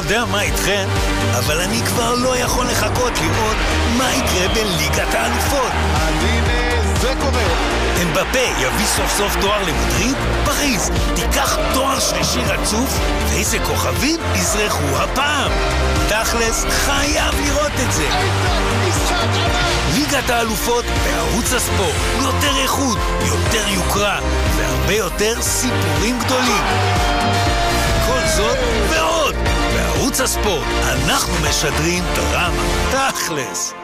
יודע מה איתכם, אבל אני כבר לא יכול לחכות לראות מה יקרה בליגת האלופות. אז הנה זה קורה. אמבפה יביא סוף סוף תואר למדריד? פריז תיקח תואר שלישי רצוף? ואיזה כוכבים יזרחו הפעם? תכלס חייב לראות את זה. משחק ענק. ליגת האלופות בערוץ הספורט. יותר איכות, יותר יוקרה והרבה יותר סיפורים גדולים. כל זאת ועוד בערוץ הספורט אנחנו משדרים דרמה תכלס.